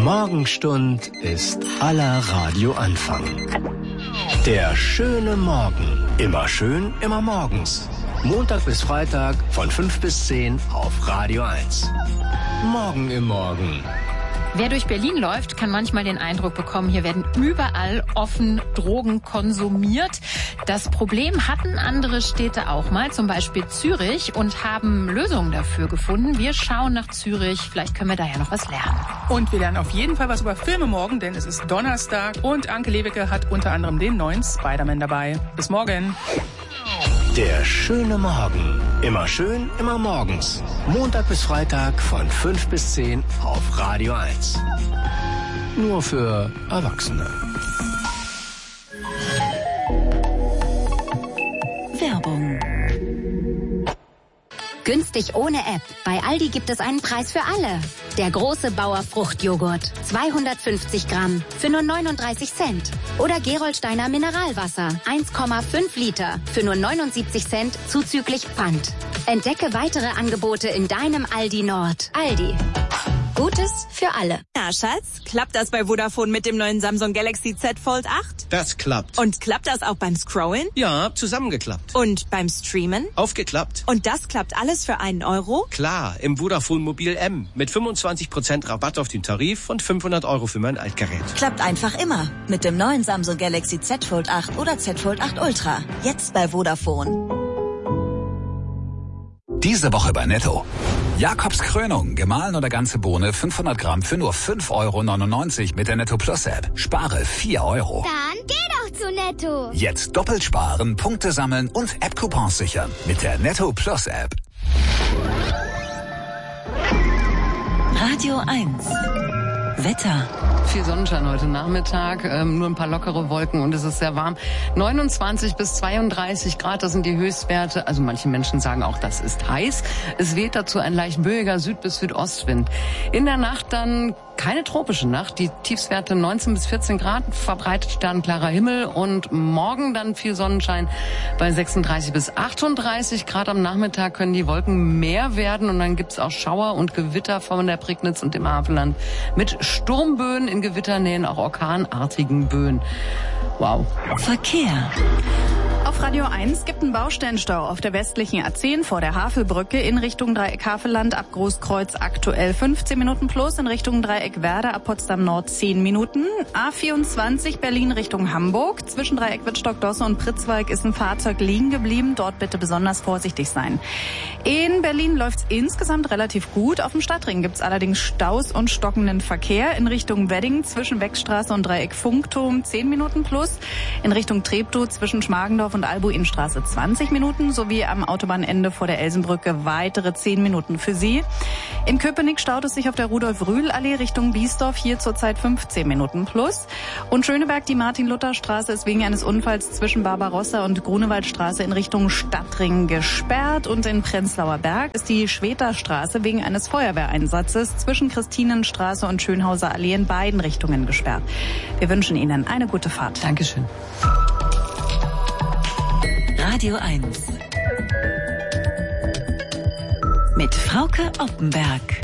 Morgenstund ist aller Radioanfang. Der schöne Morgen. Immer schön, immer morgens. Montag bis Freitag von 5 bis 10 auf Radio 1. Morgen im Morgen. Wer durch Berlin läuft, kann manchmal den Eindruck bekommen, hier werden überall offen Drogen konsumiert. Das Problem hatten andere Städte auch mal, zum Beispiel Zürich, und haben Lösungen dafür gefunden. Wir schauen nach Zürich, vielleicht können wir da ja noch was lernen. Und wir lernen auf jeden Fall was über Filme morgen, denn es ist Donnerstag und Anke Lewicke hat unter anderem den neuen Spider-Man dabei. Bis morgen. Der schöne Morgen. Immer schön, immer morgens. Montag bis Freitag von 5 bis 10 auf Radio 1. Nur für Erwachsene. Werbung. Günstig ohne App. Bei Aldi gibt es einen Preis für alle. Der große Bauer Fruchtjoghurt. 250 Gramm für nur 39 Cent. Oder Gerolsteiner Mineralwasser. 1,5 Liter für nur 79 Cent zuzüglich Pfand. Entdecke weitere Angebote in deinem Aldi Nord. Aldi. Gutes für alle. Na, Schatz, klappt das bei Vodafone mit dem neuen Samsung Galaxy Z Fold 8? Das klappt. Und klappt das auch beim Scrollen? Ja, zusammengeklappt. Und beim Streamen? Aufgeklappt. Und das klappt alles für einen Euro? Klar, im Vodafone Mobil M. Mit 25% Rabatt auf den Tarif und 500 € für mein Altgerät. Klappt einfach immer. Mit dem neuen Samsung Galaxy Z Fold 8 oder Z Fold 8 Ultra. Jetzt bei Vodafone. Diese Woche bei Netto. Jakobs Krönung, gemahlen oder ganze Bohne, 500 Gramm für nur 5,99 € mit der Netto Plus App. Spare 4 €. Dann geh doch zu Netto. Jetzt doppelt sparen, Punkte sammeln und App-Coupons sichern mit der Netto Plus App. Radio 1. Wetter. Viel Sonnenschein heute Nachmittag, nur ein paar lockere Wolken und es ist sehr warm. 29 bis 32 Grad, das sind die Höchstwerte. Also manche Menschen sagen auch, das ist heiß. Es weht dazu ein leicht böiger Süd- bis Südostwind. In der Nacht dann keine tropische Nacht, die Tiefstwerte 19 bis 14 Grad, verbreitet sternklarer Himmel und morgen dann viel Sonnenschein bei 36 bis 38 Grad. Am Nachmittag können die Wolken mehr werden und dann gibt's auch Schauer und Gewitter von der Prignitz und dem Havelland mit Sturmböen, in Gewitternähen auch orkanartigen Böen. Wow. Verkehr. Auf Radio 1 gibt einen Baustellenstau auf der westlichen A10 vor der Havelbrücke in Richtung Dreieck Havelland ab Großkreuz aktuell 15 Minuten plus, in Richtung Dreieck Werder ab Potsdam Nord 10 Minuten. A24 Berlin Richtung Hamburg. Zwischen Dreieck Wittstock-Dosse und Pritzwalk ist ein Fahrzeug liegen geblieben. Dort bitte besonders vorsichtig sein. In Berlin läuft's insgesamt relativ gut. Auf dem Stadtring gibt's allerdings Staus und stockenden Verkehr. In Richtung Wedding zwischen Weckstraße und Dreieck Funkturm 10 Minuten plus. In Richtung Treptow zwischen Schmargendorf und Albuinstraße 20 Minuten sowie am Autobahnende vor der Elsenbrücke weitere 10 Minuten für Sie. In Köpenick staut es sich auf der Rudolf-Rühl-Allee Richtung Biesdorf, hier zurzeit 15 Minuten plus. Und Schöneberg, die Martin-Luther-Straße ist wegen eines Unfalls zwischen Barbarossa und Grunewaldstraße in Richtung Stadtring gesperrt. Und in Prenzlauer Berg ist die Schwederstraße wegen eines Feuerwehreinsatzes zwischen Christinenstraße und Schönhauser Allee in beiden Richtungen gesperrt. Wir wünschen Ihnen eine gute Fahrt. Dankeschön. Radio 1. Mit Frauke Oppenberg.